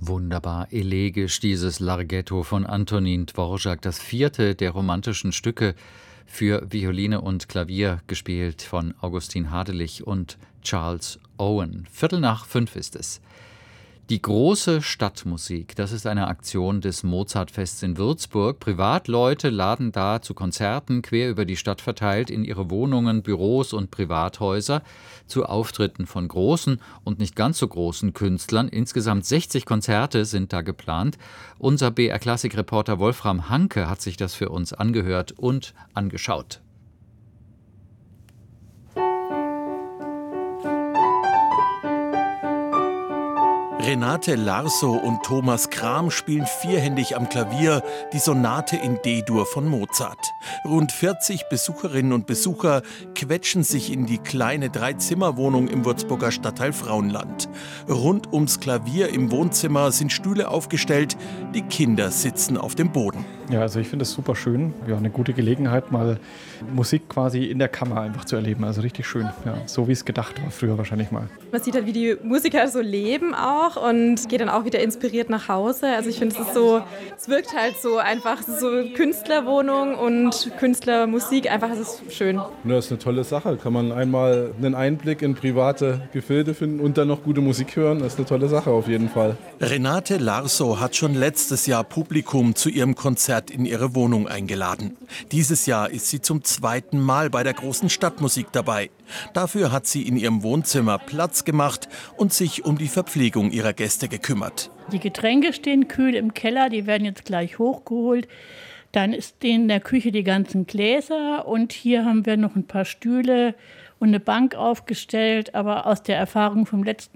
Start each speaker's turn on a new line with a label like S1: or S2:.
S1: Wunderbar elegisch dieses Larghetto von Antonin Dvorak, das vierte der romantischen Stücke für Violine und Klavier, gespielt von Augustin Hadelich und Charles Owen. 4:45 ist es. Die große Stadtmusik, das ist eine Aktion des Mozartfests in Würzburg. Privatleute laden da zu Konzerten quer über die Stadt verteilt in ihre Wohnungen, Büros und Privathäuser zu Auftritten von großen und nicht ganz so großen Künstlern. Insgesamt 60 Konzerte sind da geplant. Unser BR-Klassik-Reporter Wolfram Hanke hat sich das für uns angehört und angeschaut.
S2: Renate Larso und Thomas Kram spielen vierhändig am Klavier die Sonate in D-Dur von Mozart. Rund 40 Besucherinnen und Besucher quetschen sich in die kleine Dreizimmerwohnung im Würzburger Stadtteil Frauenland. Rund ums Klavier im Wohnzimmer sind Stühle aufgestellt, die Kinder sitzen auf dem Boden.
S3: Ja, also ich finde es super schön. Ja, eine gute Gelegenheit, mal Musik quasi in der Kammer einfach zu erleben. Also richtig schön. Ja, so wie es gedacht war früher wahrscheinlich mal.
S4: Man sieht halt, wie die Musiker so leben auch und geht dann auch wieder inspiriert nach Hause. Also ich finde, es wirkt halt so einfach so Künstlerwohnung und Künstlermusik. Einfach, es ist schön.
S5: Ja, das ist eine tolle Sache. Kann man einmal einen Einblick in private Gefilde finden und dann noch gute Musik hören. Das ist eine tolle Sache auf jeden Fall.
S2: Renate Larso hat schon letztes Jahr Publikum zu ihrem Konzert in ihre Wohnung eingeladen. Dieses Jahr ist sie zum zweiten Mal bei der großen Stadtmusik dabei. Dafür hat sie in ihrem Wohnzimmer Platz gemacht und sich um die Verpflegung ihrer Gäste gekümmert.
S6: Die Getränke stehen kühl im Keller, die werden jetzt gleich hochgeholt. Dann stehen in der Küche die ganzen Gläser und hier haben wir noch ein paar Stühle und eine Bank aufgestellt. Aber aus der Erfahrung vom letzten